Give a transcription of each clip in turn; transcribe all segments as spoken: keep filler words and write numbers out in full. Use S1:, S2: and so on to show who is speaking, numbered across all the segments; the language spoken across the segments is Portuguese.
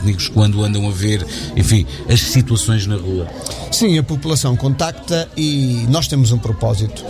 S1: técnicos quando andam a ver, enfim, as situações na rua?
S2: Sim, a população contacta e nós temos um propósito,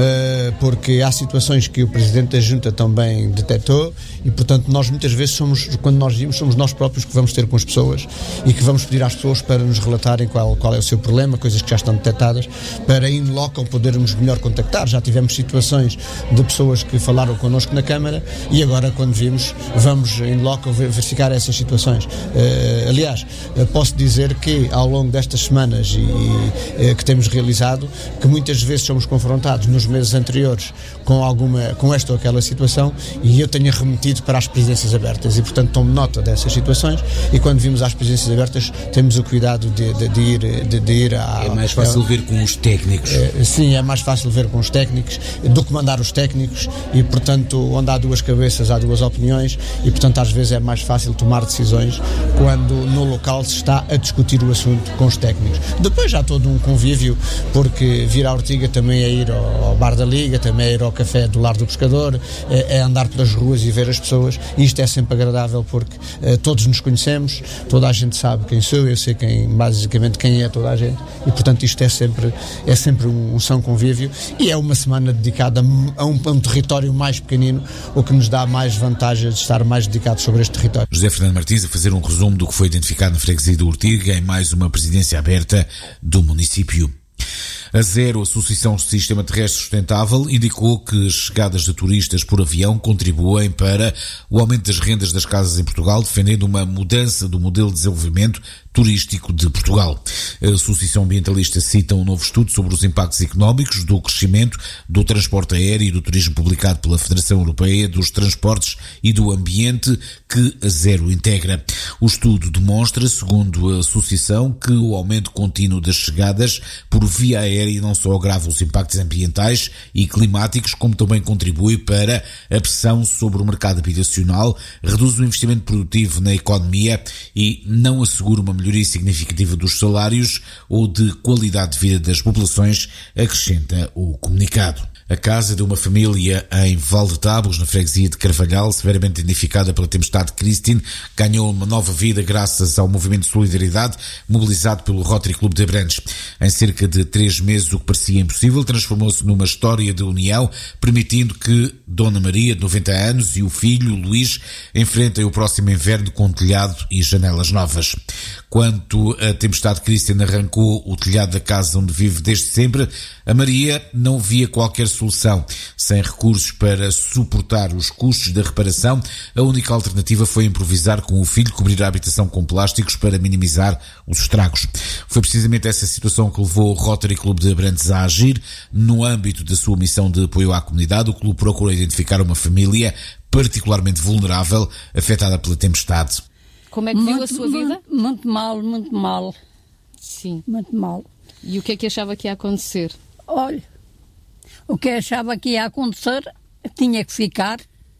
S2: porque há situações que o Presidente da Junta também detectou e, portanto, nós muitas vezes somos, quando nós vimos, somos nós próprios que vamos ter com as pessoas e que vamos pedir às pessoas para nos relatarem qual, qual é o seu problema, coisas que já estão detectadas, para in loco podermos melhor contactar. Já tivemos situações de pessoas que falaram connosco na Câmara e agora, quando vimos, vamos in loco verificar essas situações. Uh, aliás, uh, posso dizer que ao longo destas semanas e, e, uh, que temos realizado, que muitas vezes somos confrontados nos meses anteriores com, alguma, com esta ou aquela situação e eu tenho remetido para as presidências abertas e, portanto, tomo nota dessas situações e quando vimos às presidências abertas temos o cuidado de, de, de ir, de, de ir à...
S1: É mais fácil
S2: a,
S1: ver com os técnicos.
S2: É, sim, é mais fácil ver com os técnicos, documentar os técnicos e, portanto, onde há duas cabeças há duas opiniões e, portanto, às vezes é mais fácil tomar decisões quando no local se está a discutir o assunto com os técnicos. Depois já há todo um convívio, porque vir à Ortiga também é ir ao, ao bar da Liga, também é ir ao café do Lar do Pescador, é, é andar pelas ruas e ver as pessoas, e isto é sempre agradável porque é, todos nos conhecemos, toda a gente sabe quem sou, eu sei quem, basicamente quem é toda a gente, e portanto isto é sempre, é sempre um, um são convívio, e é uma semana dedicada a um, a um território mais pequenino, o que nos dá mais vantagem de estar mais dedicados sobre este território.
S1: José Fernando Martins a fazer um resumo do que foi identificado na freguesia do Ortiga em mais uma presidência aberta do município. A Zero, Associação Sistema Terrestre Sustentável, indicou que as chegadas de turistas por avião contribuem para o aumento das rendas das casas em Portugal, defendendo uma mudança do modelo de desenvolvimento turístico de Portugal. A Associação Ambientalista cita um novo estudo sobre os impactos económicos do crescimento do transporte aéreo e do turismo publicado pela Federação Europeia dos Transportes e do Ambiente, que a Zero integra. O estudo demonstra, segundo a Associação, que o aumento contínuo das chegadas por via aérea não só agrava os impactos ambientais e climáticos, como também contribui para a pressão sobre o mercado habitacional, reduz o investimento produtivo na economia e não assegura uma melhoria significativa dos salários ou de qualidade de vida das populações, acrescenta o comunicado. A casa de uma família em Valdetábulos, na freguesia de Carvalhal, severamente danificada pela tempestade Christine, ganhou uma nova vida graças ao movimento de solidariedade mobilizado pelo Rotary Clube de Abrantes. Em cerca de três meses, o que parecia impossível transformou-se numa história de união, permitindo que Dona Maria, de noventa anos, e o filho, Luís, enfrentem o próximo inverno com telhado e janelas novas. Quando a tempestade Christine arrancou o telhado da casa onde vive desde sempre, a Maria não via qualquer solução. Sem recursos para suportar os custos da reparação, a única alternativa foi improvisar com o filho, cobrir a habitação com plásticos para minimizar os estragos. Foi precisamente essa situação que levou o Rotary Clube de Abrantes a agir. No âmbito da sua missão de apoio à comunidade, o clube procurou identificar uma família particularmente vulnerável, afetada pela tempestade.
S3: Como é que
S4: muito,
S3: viu a sua vida?
S4: Muito, muito mal, muito mal.
S3: Sim.
S4: Muito mal.
S3: E o que é que achava que ia acontecer?
S4: Olha, o que achava que ia acontecer tinha que ficar.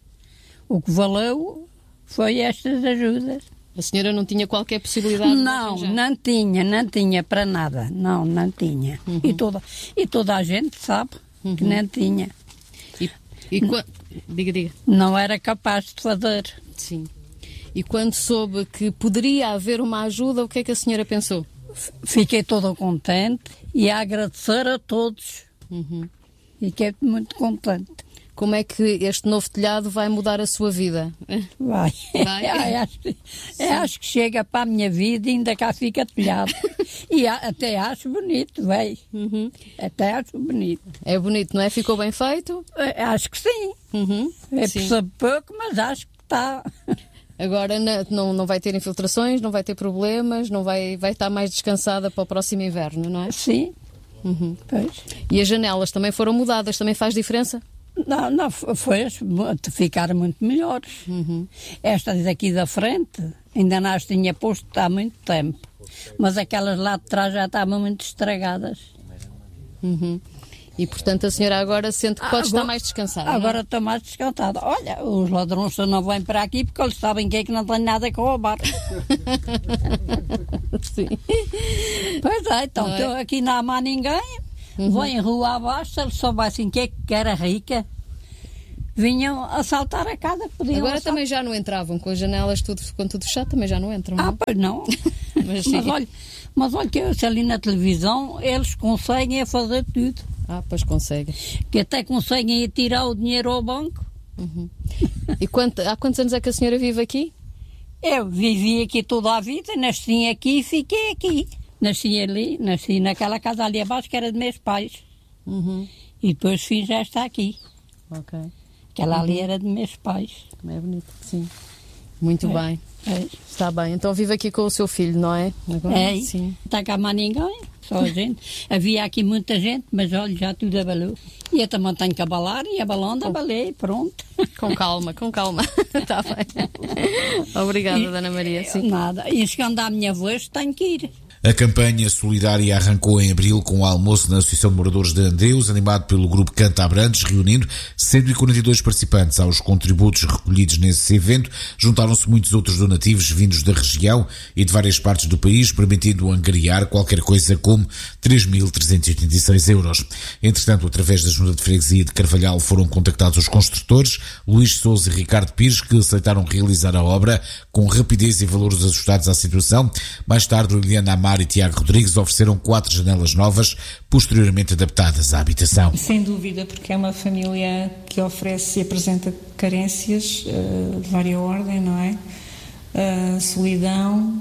S4: O que valeu foi estas ajudas.
S3: A senhora não tinha qualquer possibilidade
S4: não,
S3: de
S4: não tinha, não tinha para nada. Não, não tinha.
S3: Uhum.
S4: E, toda, e toda a gente sabe uhum. que não tinha.
S3: E, e qu... Diga, diga.
S4: Não era capaz de fazer.
S3: Sim. E quando soube que poderia haver uma ajuda, o que é que a senhora pensou?
S4: Fiquei toda contente e a agradecer a todos.
S3: Uhum.
S4: Fiquei muito contente.
S3: Como é que este novo telhado vai mudar a sua vida?
S4: Vai.
S3: Vai?
S4: Eu acho, eu acho que chega para a minha vida e ainda cá fica telhado. E até acho bonito, vai.
S3: Uhum.
S4: Até acho bonito.
S3: É bonito, não é? Ficou bem feito?
S4: Eu acho que sim.
S3: Uhum.
S4: É
S3: sim.
S4: pouco, mas acho que está.
S3: Agora não, não vai ter infiltrações, não vai ter problemas, não vai, vai estar mais descansada para o próximo inverno, não é?
S4: Sim.
S3: Uhum.
S4: Pois.
S3: E as janelas também foram mudadas, também faz diferença?
S4: Não, não, foi, ficaram muito melhores.
S3: Uhum.
S4: Estas daqui da frente ainda não as tinha posto há muito tempo, mas aquelas lá de trás já estavam muito estragadas.
S3: Uhum. E, portanto, a senhora agora sente que pode agora, estar mais descansada.
S4: Agora estou mais descansada. Olha, os ladrões não vêm para aqui porque eles sabem que é que não tem nada a roubar.
S3: Sim.
S4: Pois é, então não é? Aqui não há mais ninguém. Uhum. Vão em rua abaixo, se eles soubessem que é que era rica, vinham assaltar a casa. Podiam
S3: Agora
S4: assaltar.
S3: também já não entravam, com as janelas tudo, com tudo fechado, também já não entram.
S4: Ah,
S3: não?
S4: pois não.
S3: Mas,
S4: mas, olha, mas olha que se ali na televisão eles conseguem fazer tudo.
S3: Ah, pois conseguem.
S4: Que até conseguem ir tirar o dinheiro ao banco.
S3: Uhum. E quanto, há quantos anos é que a senhora vive aqui?
S4: Eu vivi aqui toda a vida, nasci aqui e fiquei aqui. Nasci ali, nasci naquela casa ali abaixo que era de meus pais.
S3: Uhum.
S4: E depois fiz esta aqui.
S3: Ok.
S4: Aquela
S3: Uhum.
S4: ali era de meus pais.
S3: É bonito, sim. Muito
S4: é.
S3: bem.
S4: É.
S3: Está bem. Então vive aqui com o seu filho, não é? Agora?
S4: É.
S3: Sim.
S4: Não está cá mais ninguém, só a gente. Havia aqui muita gente, mas olha, já tudo abalou. E eu também tenho que abalar, e abalando, abalei, pronto.
S3: Com calma, com calma. Está bem. Obrigada,
S4: E,
S3: Dona Maria. Sim.
S4: Nada. E chegando à minha vez, tenho que ir.
S1: A campanha solidária arrancou em abril com o almoço na Associação de Moradores de Andeus, animado pelo grupo Canta Abrantes, reunindo cento e quarenta e dois participantes. Aos contributos recolhidos nesse evento, juntaram-se muitos outros donativos vindos da região e de várias partes do país, permitindo angariar qualquer coisa como três mil trezentos e oitenta e seis euros. Entretanto, através da Junta de Freguesia de Carvalhal, foram contactados os construtores, Luís Sousa e Ricardo Pires, que aceitaram realizar a obra com rapidez e valores ajustados à situação. Mais tarde, Liliana Amar e Tiago Rodrigues ofereceram quatro janelas novas, posteriormente adaptadas à habitação.
S5: Sem dúvida, porque é uma família que oferece e apresenta carências uh, de várias ordem, não é? Uh, solidão,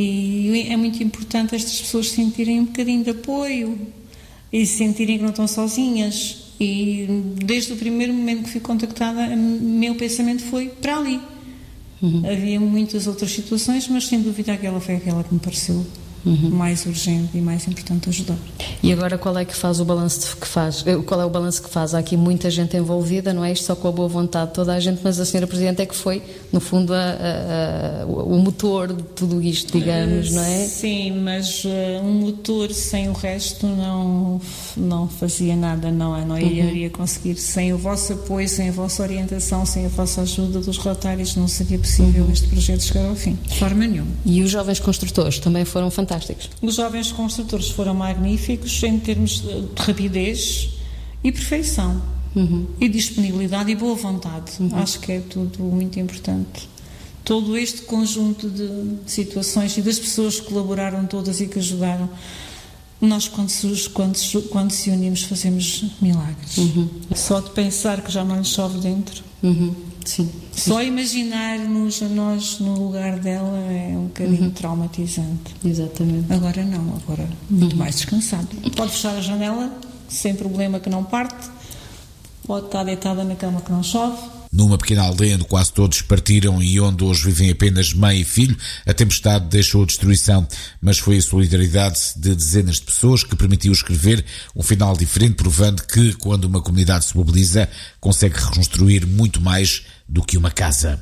S5: e é muito importante estas pessoas sentirem um bocadinho de apoio e sentirem que não estão sozinhas. E desde o primeiro momento que fui contactada, o meu pensamento foi para ali. Uhum. Havia muitas outras situações, mas sem dúvida aquela foi aquela que me pareceu Uhum. mais urgente e mais importante ajudar.
S3: E agora qual é que faz o balanço que faz? Qual é o balanço que faz? Há aqui muita gente envolvida, não é isto só com a boa vontade de toda a gente, mas a senhora Presidente é que foi, no fundo, a, a, a, o motor de tudo isto, digamos, uh, não é?
S5: Sim, mas uh, um motor sem o resto não, não fazia nada, não é? Não uhum. iria conseguir. Sem o vosso apoio, sem a vossa orientação, sem a vossa ajuda dos rotários, não seria possível uhum. este projeto chegar ao fim, de forma nenhuma.
S3: E os jovens construtores também foram fantásticos. Fantásticos.
S5: Os jovens construtores foram magníficos em termos de rapidez e perfeição uhum. e disponibilidade e boa vontade. Uhum. Acho que é tudo muito importante. Todo este conjunto de situações e das pessoas que colaboraram todas e que ajudaram, nós quando se, quando se, quando se unimos fazemos milagres. Uhum. Só de pensar que já não lhes chove dentro.
S3: Uhum. Sim.
S5: Só imaginar-nos a nós no lugar dela é um bocadinho uhum. traumatizante.
S3: Exatamente.
S5: Agora não, agora muito uhum. mais descansado. Pode fechar a janela, sem problema que não parte. Pode estar deitada na cama que não chove.
S1: Numa pequena aldeia onde quase todos partiram e onde hoje vivem apenas mãe e filho, a tempestade deixou destruição, mas foi a solidariedade de dezenas de pessoas que permitiu escrever um final diferente, provando que, quando uma comunidade se mobiliza, consegue reconstruir muito mais do que uma casa.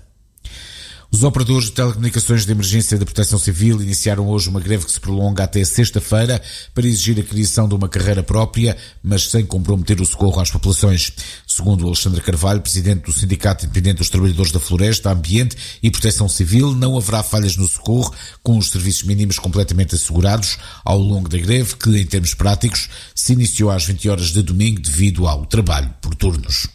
S1: Os operadores de telecomunicações de emergência da Proteção Civil iniciaram hoje uma greve que se prolonga até sexta-feira para exigir a criação de uma carreira própria, mas sem comprometer o socorro às populações. Segundo Alexandre Carvalho, presidente do Sindicato Independente dos Trabalhadores da Floresta, Ambiente e Proteção Civil, não haverá falhas no socorro, com os serviços mínimos completamente assegurados ao longo da greve, que, em termos práticos, se iniciou às vinte horas de domingo devido ao trabalho por turnos.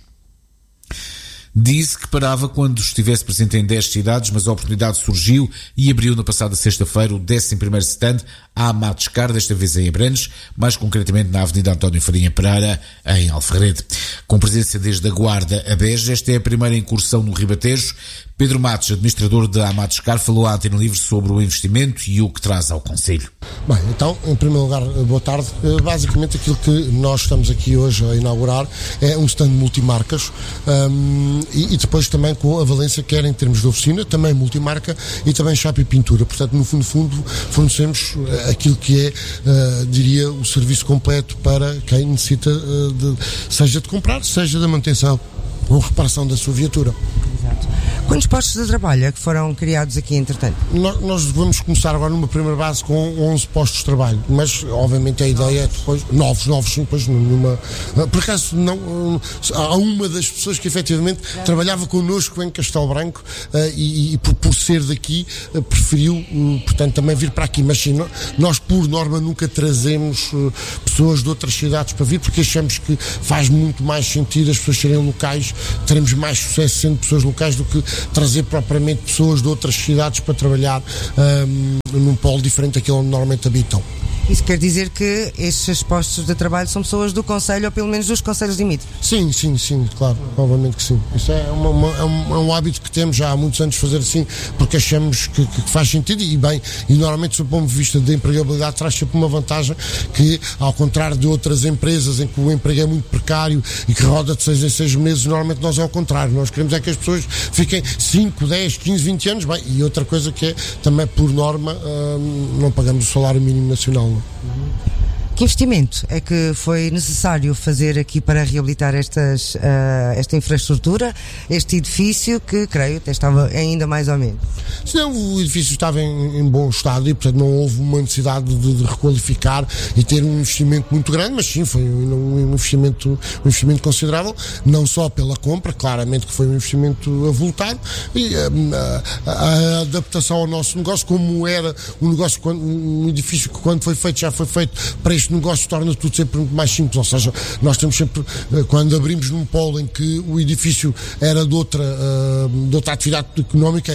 S1: Disse que parava quando estivesse presente em dez cidades, mas a oportunidade surgiu e abriu na passada sexta-feira o décimo primeiro stand à Amatescar, desta vez em Abrantes, mais concretamente na Avenida António Farinha Pereira, em Alfarrede. Com presença desde a Guarda a Beja, esta é a primeira incursão no Ribatejo. Pedro Matos, administrador da Amatescar, falou à Antena Livre sobre o investimento e o que traz ao concelho.
S6: Bem, então, em primeiro lugar, boa tarde. Basicamente aquilo que nós estamos aqui hoje a inaugurar é um stand multimarcas um, e, e depois também com a valência, quer em termos de oficina, também multimarca e também chapa e pintura. Portanto, no fundo, fundo fornecemos aquilo que é, uh, diria, o serviço completo para quem necessita, uh, de, seja de comprar, seja da manutenção ou reparação da sua viatura.
S7: Exato. Quantos postos de trabalho é que foram criados aqui, entretanto?
S6: Nós, nós vamos começar agora numa primeira base com onze postos de trabalho, mas obviamente a ideia é depois, novos, novos sim, depois numa, por acaso não, há uma das pessoas que efetivamente é. trabalhava connosco em Castelo Branco uh, e, e por, por ser daqui uh, preferiu, uh, portanto, também vir para aqui, mas sim, nós por norma nunca trazemos uh, pessoas pessoas de outras cidades para vir, porque achamos que faz muito mais sentido as pessoas serem locais, teremos mais sucesso sendo pessoas locais do que trazer propriamente pessoas de outras cidades para trabalhar um, num polo diferente daquele onde normalmente habitam.
S7: Isso quer dizer que estes postos de trabalho são pessoas do Conselho, ou pelo menos dos Conselhos limítrofes?
S6: Sim, sim, sim, claro, obviamente que sim. Isso é, uma, uma, é, um, é um hábito que temos já há muitos anos fazer assim, porque achamos que, que faz sentido e bem, e normalmente, sob o ponto de vista da empregabilidade, traz sempre uma vantagem que, ao contrário de outras empresas em que o emprego é muito precário e que roda de seis em seis meses, normalmente nós é ao contrário, nós queremos é que as pessoas fiquem cinco, dez, quinze, vinte anos, bem, e outra coisa que é, também por norma, hum, não pagamos o salário mínimo nacional.
S7: Que investimento é que foi necessário fazer aqui para reabilitar estas, uh, esta infraestrutura, este edifício que, creio, até estava ainda mais ou menos?
S6: Senão o edifício estava em, em bom estado e, portanto, não houve uma necessidade de, de requalificar e ter um investimento muito grande, mas sim, foi um, um, investimento, um investimento considerável, não só pela compra, claramente que foi um investimento avultado, e a, a, a adaptação ao nosso negócio, como era um negócio, um edifício que quando foi feito, já foi feito para este negócio, torna tudo sempre muito mais simples, ou seja, nós temos sempre, quando abrimos num polo em que o edifício era de outra, de outra atividade económica,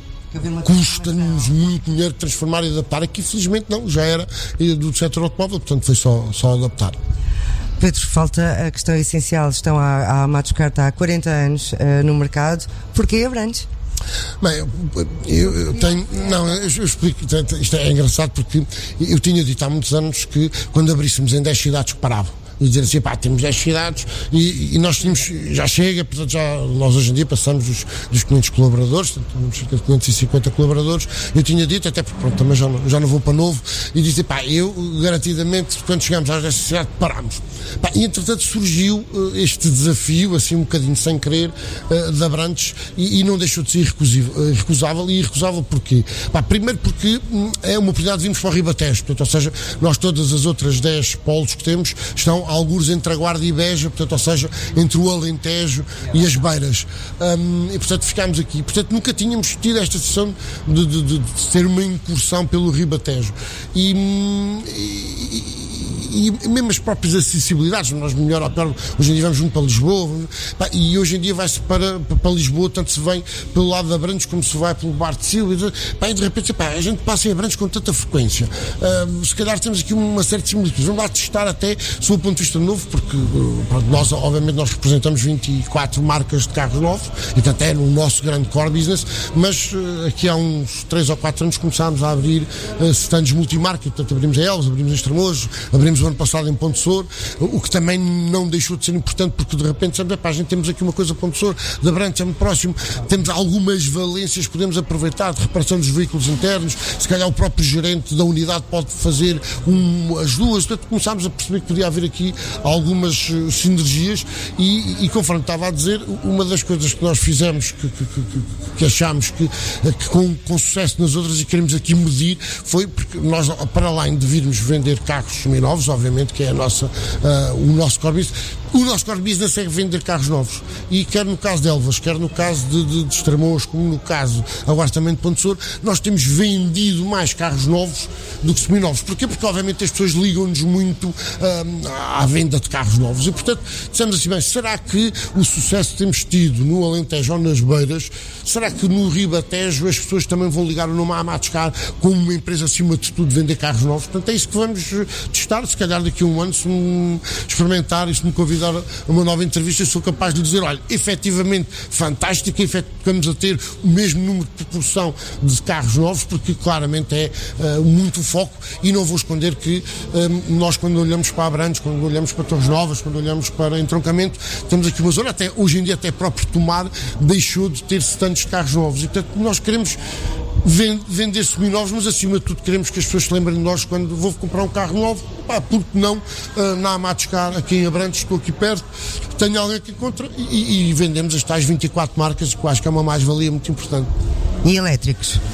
S6: custa-nos muito dinheiro transformar e adaptar. Aqui, felizmente, não, já era do setor automóvel, portanto foi só, só adaptar.
S7: Pedro, falta a questão essencial. Estão a, a Matos Carta há quarenta anos uh, no mercado. Porquê Abrantes?
S6: Bem, eu, eu tenho. Não, eu, eu explico. Isto é engraçado porque eu tinha dito há muitos anos que quando abríssemos em dez cidades que paravam. E dizer assim, pá, temos dez cidades e, e nós tínhamos, já chega, portanto já, nós hoje em dia passamos dos, dos quinhentos colaboradores, portanto, temos cerca de quinhentos e cinquenta colaboradores. Eu tinha dito, até porque pronto, também já não, já não vou para novo, e disse, pá, eu garantidamente, quando chegamos às dez cidades, parámos. Pá, e entretanto surgiu uh, este desafio, assim um bocadinho sem querer, uh, de Abrantes, e, e não deixou de ser irrecusável, irrecusável e irrecusável porquê? Pá, primeiro porque hum, é uma oportunidade de virmos para o Ribatejo, portanto, ou seja, nós todas as outras dez polos que temos estão algures entre a Guarda e Beja, portanto, ou seja, entre o Alentejo e as Beiras. Um, e, portanto, ficámos aqui. Portanto, nunca tínhamos tido esta sessão de, de, de, de ter uma incursão pelo Ribatejo. E, e e mesmo as próprias acessibilidades, nós melhor ou pior, hoje em dia vamos muito para Lisboa, pá, e hoje em dia vai-se para, para Lisboa, tanto se vem pelo lado de Abrantes como se vai pelo Bar de Silva, pá, e de repente, pá, a gente passa em Abrantes com tanta frequência, uh, se calhar temos aqui uma série de similitudes, vamos lá testar até, sob o ponto de vista novo, porque uh, pronto, nós, obviamente, nós representamos vinte e quatro marcas de carros novos, e portanto é no nosso grande core business, mas uh, aqui há uns três ou quatro anos começámos a abrir uh, stands multimarca, portanto abrimos em Elvas, abrimos em Estremoz, abrimos o ano passado em Ponte Sor, o que também não deixou de ser importante, porque de repente sabemos, epá, a gente temos aqui uma coisa Ponte Sor, de Abrantes é muito próximo, temos algumas valências que podemos aproveitar de reparação dos veículos internos, se calhar o próprio gerente da unidade pode fazer um, as duas, portanto começámos a perceber que podia haver aqui algumas uh, sinergias e, e conforme estava a dizer, uma das coisas que nós fizemos que, que, que, que achámos que, que com, com sucesso nas outras e queremos aqui medir, foi porque nós, para além de virmos vender carros seminovos, obviamente que é a nossa, uh, o nosso core business, o nosso core business é vender carros novos, e quer no caso de Elvas, quer no caso de, de, de Estremoz, como no caso agora também de Ponte Sor, nós temos vendido mais carros novos do que seminovos. Porquê? Porque obviamente as pessoas ligam-nos muito uh, à venda de carros novos, e portanto dissemos assim, bem, será que o sucesso que temos tido no Alentejo ou nas Beiras, será que no Ribatejo as pessoas também vão ligar o nome à Matos Car como uma empresa acima de tudo de vender carros novos? Portanto é isso que vamos testar, se calhar daqui a um ano, se me experimentar e se me convidar a uma nova entrevista, eu sou capaz de dizer, olha, efetivamente fantástico, efetivamente a ter o mesmo número de proporção de carros novos, porque claramente é uh, muito foco, e não vou esconder que um, nós quando olhamos para Abrantes, quando olhamos para Torres Novas, quando olhamos para entroncamento, temos aqui uma zona, até hoje em dia até próprio Tomar deixou de ter tantos carros novos, e portanto nós queremos vender seminovos, mas acima de tudo queremos que as pessoas se lembrem de nós quando vou comprar um carro novo, pá, porque não, uh, na Matos Car, aqui em Abrantes, estou aqui perto, tenho alguém que encontra, e, e vendemos as tais vinte e quatro marcas, que eu acho que é uma mais-valia muito importante.
S7: E elétricos?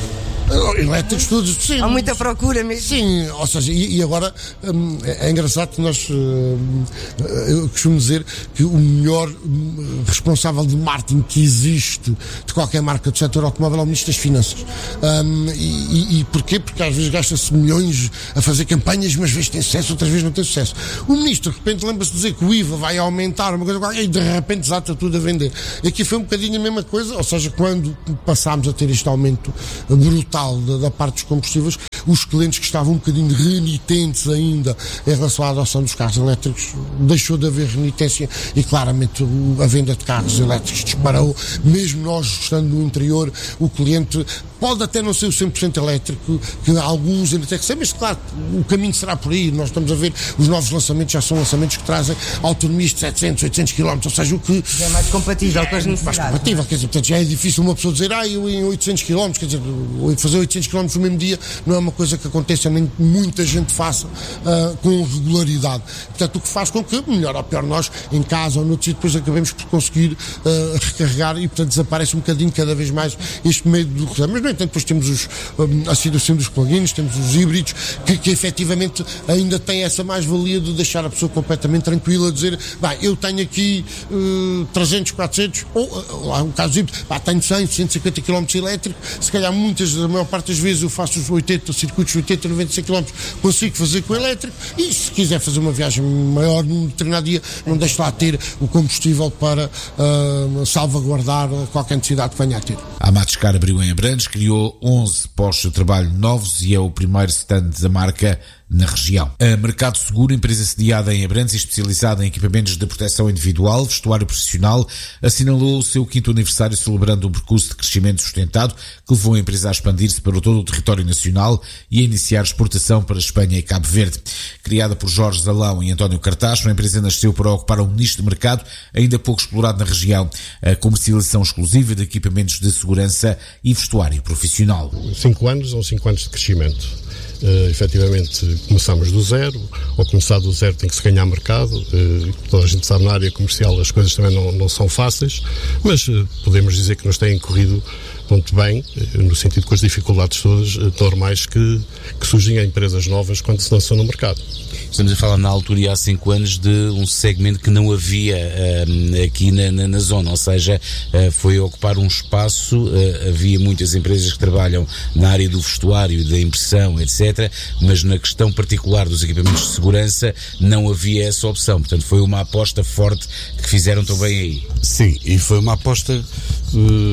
S6: elétricos todos. Sim,
S7: há muita procura mesmo.
S6: Sim, ou seja, e, e agora hum, é engraçado que nós, hum, eu costumo dizer que o melhor hum, responsável de marketing que existe de qualquer marca do setor automóvel é o Ministro das Finanças. Hum, e, e, e porquê? Porque às vezes gasta-se milhões a fazer campanhas, umas vezes tem sucesso, outras vezes não tem sucesso. O Ministro, de repente, lembra-se de dizer que o I V A vai aumentar, uma coisa qualquer, e de repente desata tudo a vender. E aqui foi um bocadinho a mesma coisa, ou seja, quando passámos a ter este aumento brutal da, da parte dos combustíveis, os clientes que estavam um bocadinho renitentes ainda em relação à adoção dos carros elétricos, deixou de haver renitência e claramente a venda de carros elétricos disparou. Mesmo nós estando no interior, o cliente pode até não ser o cem por cento elétrico, que alguns ainda têm que ser, mas claro, o caminho será por aí. Nós estamos a ver, os novos lançamentos já são lançamentos que trazem autonomias de setecentos, oitocentos quilómetros, ou seja, o que
S7: já é mais compatível com as necessidades.
S6: Mais compatível, quer dizer, portanto, já é difícil uma pessoa dizer, ah, eu em oitocentos quilómetros, quer dizer, fazer oitocentos quilómetros no mesmo dia não é uma coisa que aconteça, nem que muita gente faça uh, com regularidade. Portanto, o que faz com que, melhor ou pior, nós, em casa ou no sítio, depois acabemos por conseguir uh, recarregar e, portanto, desaparece um bocadinho cada vez mais este meio do reserva. Mas, no entanto, depois temos os, um, a situação dos plugins, temos os híbridos, que, que efetivamente ainda têm essa mais-valia de deixar a pessoa completamente tranquila, dizer, bem, eu tenho aqui uh, trezentos, quatrocentos, ou, lá um caso híbrido, pá, tenho cem, cento e cinquenta quilómetros elétrico, se calhar muitas, a maior parte das vezes eu faço os oitenta circuitos, oitenta, noventa quilómetros, consigo fazer com o elétrico, e se quiser fazer uma viagem maior num determinado dia, não deixo lá ter o combustível para uh, salvaguardar qualquer necessidade que venha a ter.
S1: A Matscar abriu em Abrantes, criou onze postos de trabalho novos e é o primeiro stand da marca na região. A Mercado Seguro, empresa sediada em Abrantes e especializada em equipamentos de proteção individual, vestuário profissional, assinalou o seu quinto aniversário celebrando um percurso de crescimento sustentado que levou a empresa a expandir-se para todo o território nacional e a iniciar exportação para Espanha e Cabo Verde. Criada por Jorge Zalão e António Cartacho, a empresa nasceu para ocupar um nicho de mercado ainda pouco explorado na região, a comercialização exclusiva de equipamentos de segurança e vestuário profissional.
S8: Cinco anos ou cinco anos de crescimento. Uh, efetivamente começámos do zero, ou começar do zero tem que se ganhar mercado, uh, toda a gente sabe na área comercial as coisas também não, não são fáceis, mas uh, podemos dizer que nos têm corrido muito bem, uh, no sentido com as dificuldades todas uh, normais que, que surgem a empresas novas quando se lançam no mercado.
S9: Estamos a falar na altura e há cinco anos de um segmento que não havia uh, aqui na, na, na zona, ou seja, uh, foi ocupar um espaço, uh, havia muitas empresas que trabalham na área do vestuário, da impressão, etcétera, mas na questão particular dos equipamentos de segurança não havia essa opção, portanto foi uma aposta forte que fizeram também aí.
S10: Sim, e foi uma aposta uh,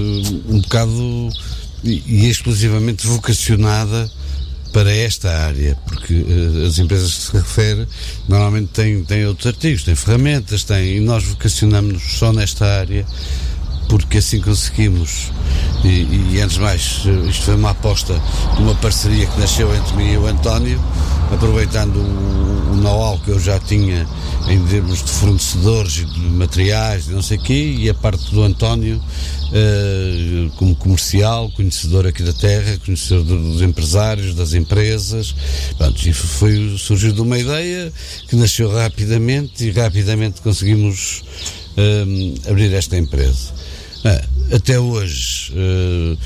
S10: um bocado e, e exclusivamente vocacionada para esta área, porque uh, as empresas que se refere normalmente têm, têm outros artigos, têm ferramentas, têm, e nós vocacionamos-nos só nesta área porque assim conseguimos, e, e antes de mais, isto foi uma aposta, uma parceria que nasceu entre mim e o António, aproveitando o, o know-how que eu já tinha em termos de fornecedores e de materiais e não sei o quê, e a parte do António uh, como comercial, conhecedor aqui da terra, conhecedor dos empresários, das empresas. Pronto, e foi, surgiu de uma ideia que nasceu rapidamente e rapidamente conseguimos uh, abrir esta empresa. Uh, até hoje uh,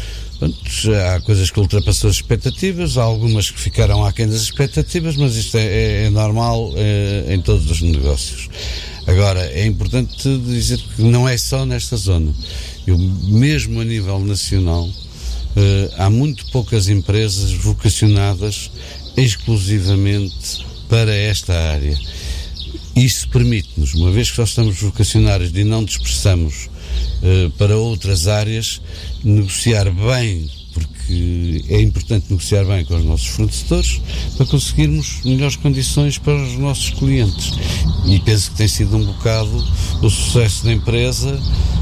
S10: há coisas que ultrapassou as expectativas, há algumas que ficaram aquém das expectativas, mas isto é, é, é normal é, em todos os negócios. Agora, é importante dizer que não é só nesta zona. Eu, mesmo a nível nacional, eh, há muito poucas empresas vocacionadas exclusivamente para esta área. Isso permite-nos, uma vez que só estamos vocacionados e não dispersamos eh, para outras áreas, negociar bem, porque é importante negociar bem com os nossos fornecedores para conseguirmos melhores condições para os nossos clientes. E penso que tem sido um bocado o sucesso da empresa,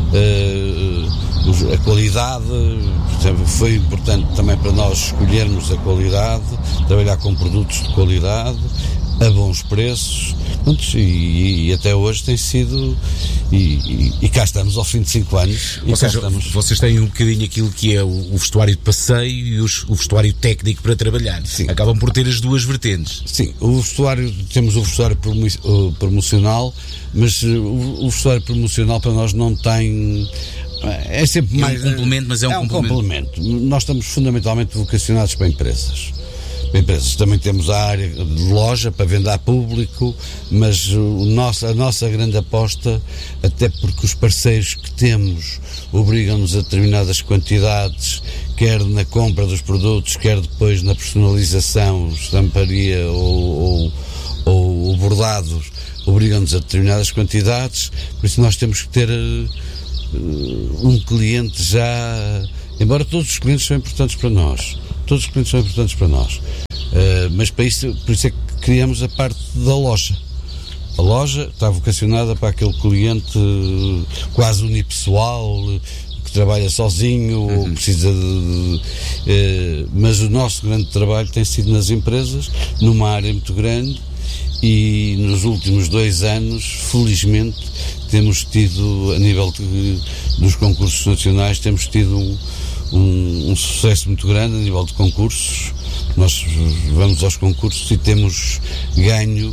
S10: uh, a qualidade, foi importante também para nós escolhermos a qualidade, trabalhar com produtos de qualidade, a bons preços, e, e até hoje tem sido, e, e, e cá estamos ao fim de cinco anos.
S9: Ou seja, estamos... vocês têm um bocadinho aquilo que é o, o vestuário de passeio e os, o vestuário técnico para trabalhar.
S10: Sim.
S9: Acabam por ter as duas vertentes.
S10: Sim, o vestuário, temos o vestuário promocional, mas o, o vestuário promocional para nós não tem É sempre
S9: é
S10: mais
S9: um complemento, mas é um,
S10: é um
S9: complemento.
S10: complemento. Nós estamos fundamentalmente vocacionados para empresas. Para empresas. Também temos a área de loja para venda a público, mas o nosso, a nossa grande aposta, até porque os parceiros que temos obrigam-nos a determinadas quantidades, quer na compra dos produtos, quer depois na personalização, estamparia ou, ou, ou bordados, obrigam-nos a determinadas quantidades, por isso nós temos que ter uh, um cliente já, embora todos os clientes são importantes para nós, todos os clientes são importantes para nós, uh, mas para isso, por isso é que criamos a parte da loja. A loja está vocacionada para aquele cliente uh, quase unipessoal, uh, que trabalha sozinho, uhum. ou precisa de, de, de uh, mas o nosso grande trabalho tem sido nas empresas, numa área muito grande, e nos últimos dois anos, felizmente, temos tido, a nível de, dos concursos nacionais, temos tido um, um, um sucesso muito grande a nível de concursos. Nós vamos aos concursos e temos ganho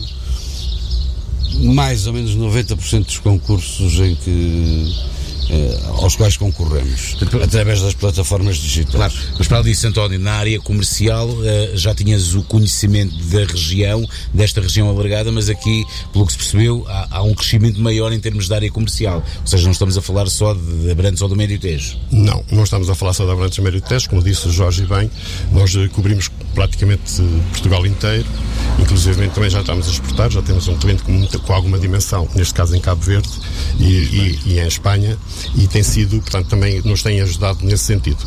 S10: mais ou menos noventa por cento dos concursos em que Eh, aos quais concorremos, através das plataformas digitais.
S9: Claro, mas para além disso, António, na área comercial eh, já tinhas o conhecimento da região, desta região alargada, mas aqui, pelo que se percebeu, há, há um crescimento maior em termos de área comercial, ou seja, não estamos a falar só de Abrantes ou do Médio Tejo.
S8: Não, não estamos a falar só de Abrantes e Médio Tejo, como disse o Jorge bem, nós eh, cobrimos praticamente Portugal inteiro, inclusive também já estamos a exportar, já temos um cliente com, muita, com alguma dimensão, neste caso em Cabo Verde e, e, e em Espanha, e tem sido, portanto, também nos tem ajudado nesse sentido.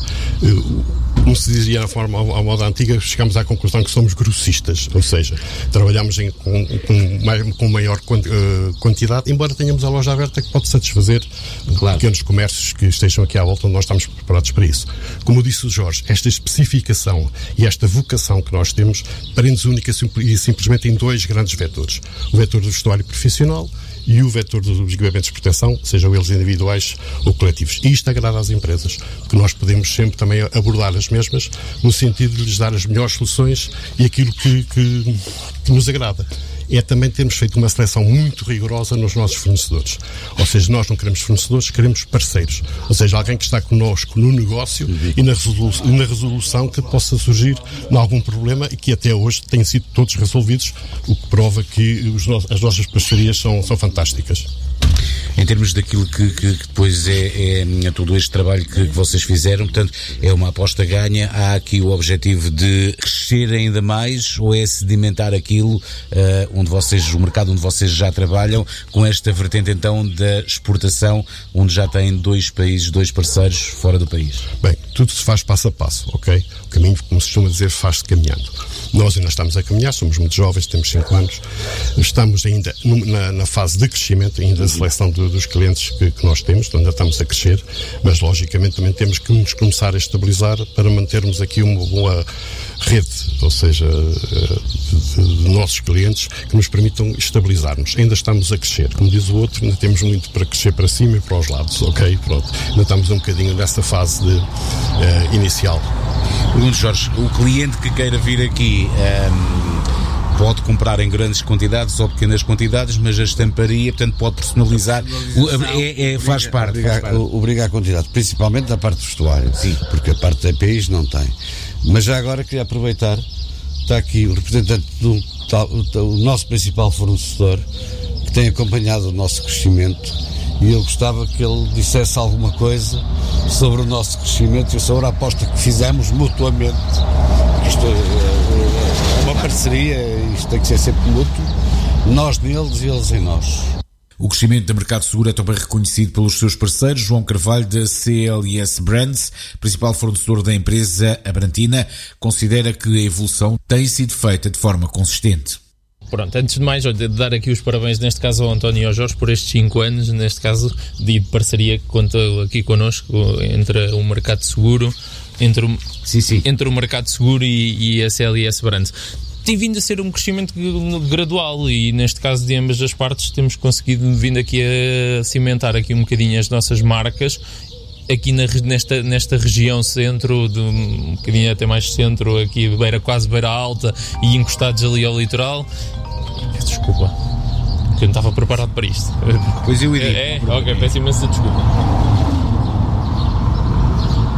S8: Como se dizia na forma à moda antiga, chegamos à conclusão que somos grossistas, ou seja, trabalhamos em, com, com, mais, com maior quantidade, embora tenhamos a loja aberta que pode satisfazer claro. pequenos comércios que estejam aqui à volta, onde nós estamos preparados para isso. Como disse o Jorge, esta especificação e esta vocação que nós temos prende-se única e simplesmente em dois grandes vetores. O vetor do vestuário profissional e o vetor dos equipamentos de proteção, sejam eles individuais ou coletivos. E isto agrada às empresas, porque nós podemos sempre também abordar as mesmas no sentido de lhes dar as melhores soluções e aquilo que, que, que nos agrada. É também termos feito uma seleção muito rigorosa nos nossos fornecedores. Ou seja, nós não queremos fornecedores, queremos parceiros. Ou seja, alguém que está connosco no negócio e na, resolu- e na resolução que possa surgir de algum problema e que até hoje têm sido todos resolvidos, o que prova que os no- as nossas parcerias são, são fantásticas.
S9: Em termos daquilo que, que, que depois é, é todo este trabalho que, que vocês fizeram, portanto, é uma aposta ganha. Há aqui o objetivo de crescer ainda mais ou é sedimentar aquilo uh, onde vocês, o mercado onde vocês já trabalham, com esta vertente então da exportação, onde já têm dois países, dois parceiros fora do país?
S8: Bem, tudo se faz passo a passo, ok? O caminho, como se costuma dizer, faz-se caminhando. Nós ainda estamos a caminhar, somos muito jovens, temos cinco anos, estamos ainda na, na fase de crescimento, ainda a seleção do, dos clientes que, que nós temos, ainda estamos a crescer, mas logicamente também temos que nos começar a estabilizar para mantermos aqui uma boa rede, ou seja, de, de, de nossos clientes que nos permitam estabilizarmos. Ainda estamos a crescer, como diz o outro, ainda temos muito para crescer para cima e para os lados, ok? Pronto, ainda estamos um bocadinho nessa fase de, uh, inicial.
S9: Pergunto, Jorge, o cliente que queira vir aqui um, pode comprar em grandes quantidades ou pequenas quantidades, mas a estamparia, portanto, pode personalizar, o, é, é, faz parte.
S10: Obrigar,
S9: faz parte.
S10: obrigar a quantidade, principalmente da parte do vestuário, sim, porque a parte da E P Is não tem. Mas já agora queria aproveitar, está aqui o representante do o nosso principal fornecedor, que tem acompanhado o nosso crescimento, e eu gostava que ele dissesse alguma coisa sobre o nosso crescimento e sobre a aposta que fizemos mutuamente. Isto é uma parceria, isto tem que ser sempre mútuo, nós neles e eles em nós.
S1: O crescimento do mercado seguro é também reconhecido pelos seus parceiros. João Carvalho, da C L S Brands, principal fornecedor da empresa abrantina, considera que a evolução tem sido feita de forma consistente.
S11: Pronto, antes de mais, olha, de dar aqui os parabéns, neste caso ao António e ao Jorge, por estes cinco anos, neste caso, de parceria que conta aqui connosco, entre o mercado seguro, entre o, sim, sim. Entre o mercado seguro e, e a C L S Brands. Tem vindo a ser um crescimento gradual e, neste caso, de ambas as partes, temos conseguido vindo aqui a cimentar aqui um bocadinho as nossas marcas, aqui na, nesta, nesta região centro, de, um bocadinho até mais centro, aqui beira, quase beira alta e encostados ali ao litoral. Peço desculpa, porque eu não estava preparado para isto.
S9: Pois eu iria.
S11: É, é? Ok, peço imensa desculpa.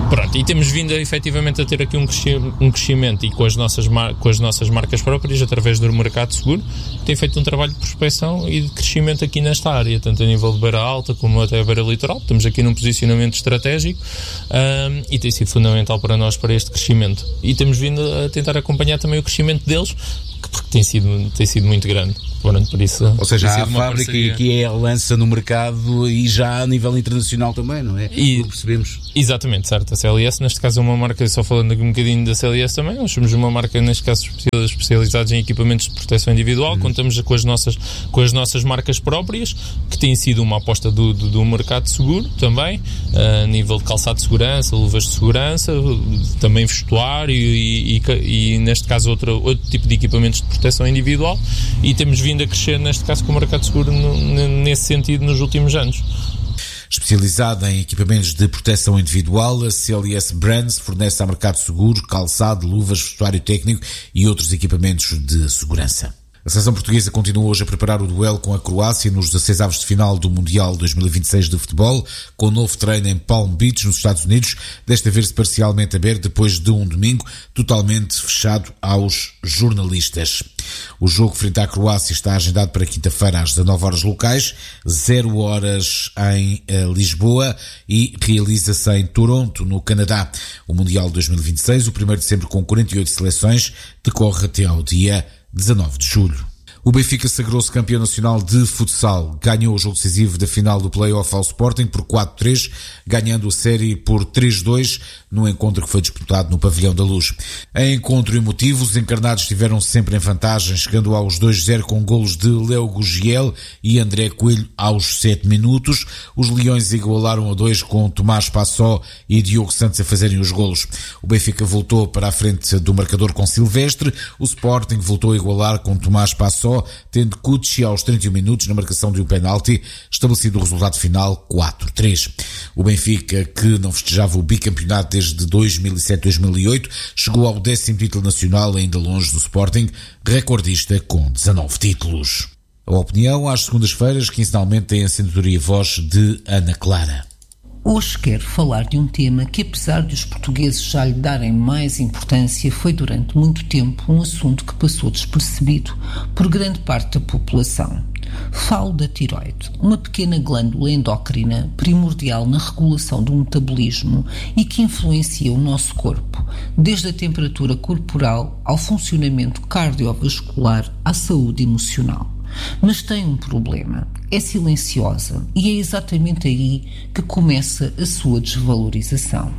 S11: Pronto, e temos vindo a, efetivamente a ter aqui um crescimento, um crescimento e com as, nossas mar, com as nossas marcas próprias, através do mercado seguro, tem feito um trabalho de prospecção e de crescimento aqui nesta área, tanto a nível de beira alta como até a beira litoral. Estamos aqui num posicionamento estratégico um, e tem sido fundamental para nós, para este crescimento. E temos vindo a tentar acompanhar também o crescimento deles, porque tem sido, tem sido muito grande. Pronto, por isso,
S9: ou seja, há a fábrica que é a lança no mercado e já a nível internacional também, não é?
S11: E
S9: percebemos.
S11: Exatamente, certo. A C L S, neste caso, é uma marca, só falando aqui um bocadinho da C L S também, nós somos uma marca, neste caso, especializados em equipamentos de proteção individual. Uhum. Contamos com as, nossas, com as nossas marcas próprias, que tem sido uma aposta do, do, do mercado seguro também, a nível de calçado de segurança, luvas de segurança, também vestuário e, e, e neste caso, outro, outro tipo de equipamentos de proteção individual, e temos vindo a crescer, neste caso, com o mercado seguro no, nesse sentido nos últimos anos.
S1: Especializada em equipamentos de proteção individual, a C L S Brands fornece ao mercado seguro calçado, luvas, vestuário técnico e outros equipamentos de segurança. A seleção portuguesa continua hoje a preparar o duelo com a Croácia nos dezasseis avos de final do Mundial dois mil e vinte e seis de futebol, com um novo treino em Palm Beach, nos Estados Unidos, desta vez parcialmente aberto depois de um domingo totalmente fechado aos jornalistas. O jogo frente à Croácia está agendado para quinta-feira às dezanove horas locais, zero horas em uh, Lisboa, e realiza-se em Toronto, no Canadá. O Mundial dois mil e vinte e seis, o primeiro de sempre com quarenta e oito seleções, decorre até ao dia dezanove de julho. O Benfica sagrou-se campeão nacional de futsal. Ganhou o jogo decisivo da final do play-off ao Sporting por quatro a três, ganhando a série por três a dois no encontro que foi disputado no Pavilhão da Luz. Em encontro emotivo, os encarnados estiveram sempre em vantagem, chegando aos dois a zero com golos de Léo Gugiel e André Coelho aos sete minutos. Os Leões igualaram a dois com Tomás Passó e Diogo Santos a fazerem os golos. O Benfica voltou para a frente do marcador com Silvestre. O Sporting voltou a igualar com Tomás Passó, tendo Cucci aos trinta e um minutos na marcação de um penalti, estabelecido o resultado final quatro a três. O Benfica, que não festejava o bicampeonato desde dois mil e sete a dois mil e oito, chegou ao décimo título nacional, ainda longe do Sporting, recordista com dezanove títulos. A opinião às segundas-feiras, quinzenalmente, tem a assinatura e a voz de Ana Clara.
S12: Hoje quero falar de um tema que, apesar de os portugueses já lhe darem mais importância, foi durante muito tempo um assunto que passou despercebido por grande parte da população. Falo da tiroide, uma pequena glândula endócrina primordial na regulação do metabolismo e que influencia o nosso corpo, desde a temperatura corporal ao funcionamento cardiovascular à saúde emocional. Mas tem um problema, é silenciosa e é exatamente aí que começa a sua desvalorização.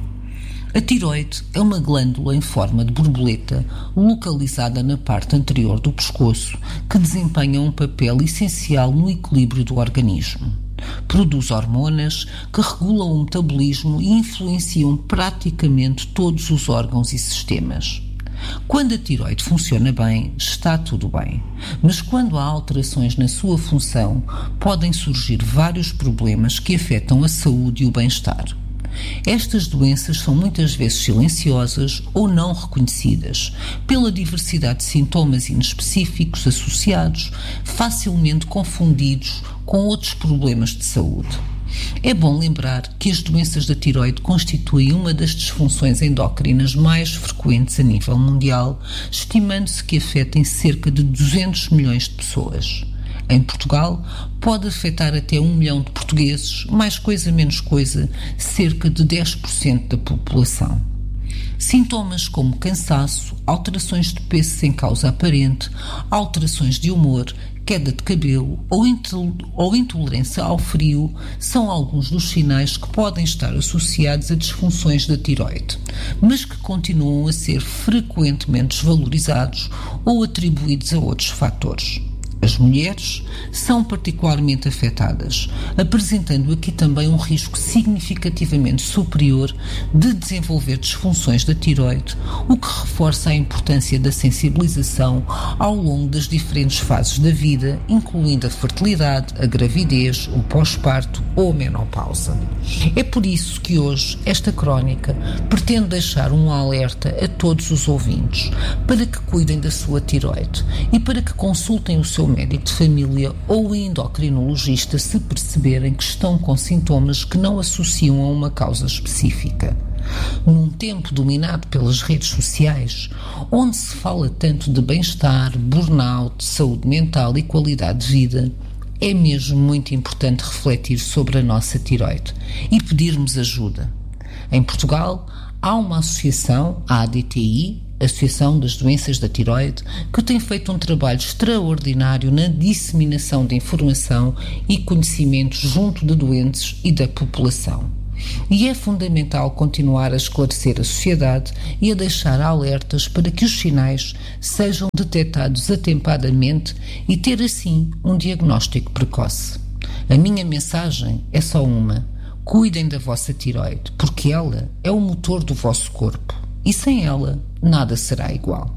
S12: A tiroide é uma glândula em forma de borboleta localizada na parte anterior do pescoço que desempenha um papel essencial no equilíbrio do organismo. Produz hormonas que regulam o metabolismo e influenciam praticamente todos os órgãos e sistemas. Quando a tiroide funciona bem, está tudo bem. Mas quando há alterações na sua função, podem surgir vários problemas que afetam a saúde e o bem-estar. Estas doenças são muitas vezes silenciosas ou não reconhecidas, pela diversidade de sintomas inespecíficos associados, facilmente confundidos com outros problemas de saúde. É bom lembrar que as doenças da tiroide constituem uma das disfunções endócrinas mais frequentes a nível mundial, estimando-se que afetem cerca de duzentos milhões de pessoas. Em Portugal, pode afetar até um milhão de portugueses, mais coisa menos coisa, cerca de dez por cento da população. Sintomas como cansaço, alterações de peso sem causa aparente, alterações de humor, queda de cabelo ou, intol- ou intolerância ao frio são alguns dos sinais que podem estar associados a disfunções da tiroide, mas que continuam a ser frequentemente desvalorizados ou atribuídos a outros fatores. As mulheres são particularmente afetadas, apresentando aqui também um risco significativamente superior de desenvolver disfunções da tiroide, o que reforça a importância da sensibilização ao longo das diferentes fases da vida, incluindo a fertilidade, a gravidez, o pós-parto ou a menopausa. É por isso que hoje esta crónica pretende deixar um alerta a todos os ouvintes para que cuidem da sua tiroide e para que consultem o seu médico de família ou endocrinologista se perceberem que estão com sintomas que não associam a uma causa específica. Num tempo dominado pelas redes sociais, onde se fala tanto de bem-estar, burnout, saúde mental e qualidade de vida, é mesmo muito importante refletir sobre a nossa tiroide e pedirmos ajuda. Em Portugal, há uma associação, a A D T I, Associação das Doenças da Tiroide, que tem feito um trabalho extraordinário na disseminação de informação e conhecimentos junto de doentes e da população. E é fundamental continuar a esclarecer a sociedade e a deixar alertas para que os sinais sejam detectados atempadamente e ter assim um diagnóstico precoce. A minha mensagem é só uma: cuidem da vossa tiroide, porque ela é o motor do vosso corpo e sem ela nada será igual.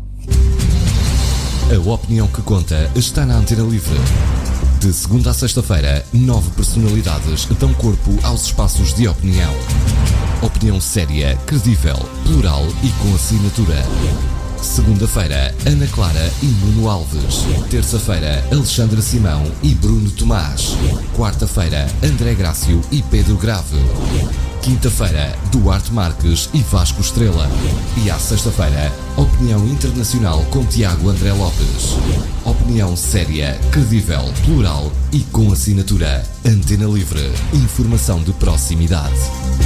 S13: A opinião que conta está na Antena Livre. De segunda a sexta-feira, nove personalidades dão corpo aos espaços de opinião. Opinião séria, credível, plural e com assinatura. Segunda-feira, Ana Clara e Nuno Alves. Terça-feira, Alexandra Simão e Bruno Tomás. Quarta-feira, André Grácio e Pedro Grave. Quinta-feira, Duarte Marques e Vasco Estrela. E à sexta-feira, Opinião Internacional com Tiago André Lopes. Opinião séria, credível, plural e com assinatura. Antena Livre. Informação de proximidade.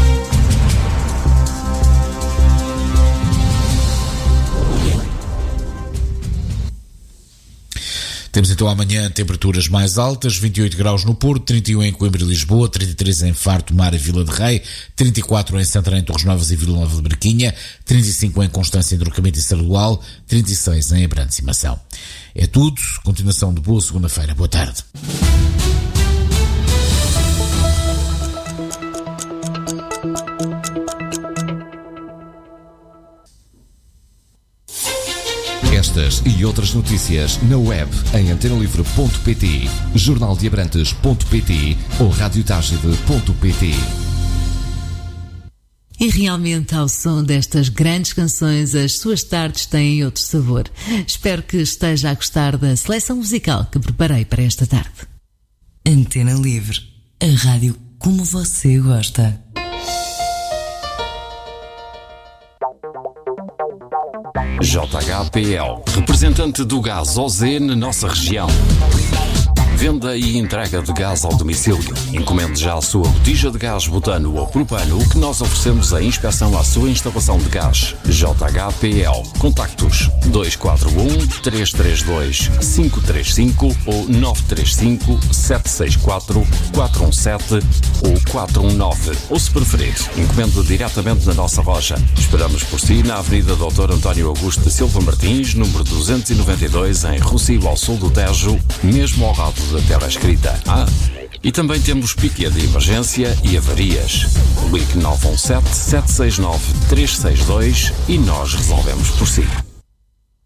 S1: Temos então amanhã temperaturas mais altas, vinte e oito graus no Porto, trinta e um em Coimbra e Lisboa, trinta e três em Faro, Tomar e Vila de Rei, trinta e quatro em Santarém, Torres Novas e Vila Nova de Barquinha, trinta e cinco em Constância, Entrocamento e Sardual, trinta e seis em Abrantes e Mação. É tudo, continuação de boa segunda-feira. Boa tarde.
S13: Estas e outras notícias na web em antenalivre ponto pt, jornaldeabrantes ponto pt ou radiotagide ponto pt.
S14: E realmente, ao som destas grandes canções, as suas tardes têm outro sabor. Espero que esteja a gostar da seleção musical que preparei para esta tarde. Antena Livre, a rádio como você gosta.
S15: J H P L, representante do gás O Z na nossa região. Venda e entrega de gás ao domicílio. Encomende já a sua botija de gás butano ou propano, que nós oferecemos a inspeção à sua instalação de gás. J H P L. Contactos dois quatro um, três três dois, cinco três cinco ou nove três cinco, sete seis quatro, quatro um sete ou quatro um nove. Ou, se preferir, encomende diretamente na nossa loja. Esperamos por si na Avenida doutor António Augusto de Silva Martins, número duzentos e noventa e dois, em Rossio, ao sul do Tejo, mesmo ao lado da tela escrita. Ah, e também temos piquet de emergência e avarias. Ligue nove um sete, sete seis nove, três seis dois e nós resolvemos por si.